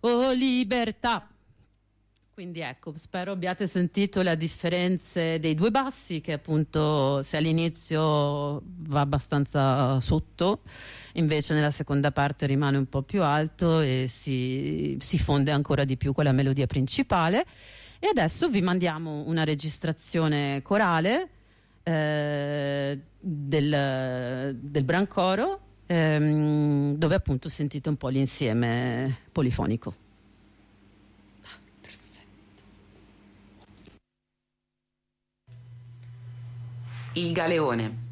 oh libertà. Quindi ecco, spero abbiate sentito le differenze dei due bassi, che appunto se all'inizio va abbastanza sotto, invece nella seconda parte rimane un po' più alto e si fonde ancora di più con la melodia principale. E adesso vi mandiamo una registrazione corale del Brancoro, dove appunto sentite un po' l'insieme polifonico. Il Galeone.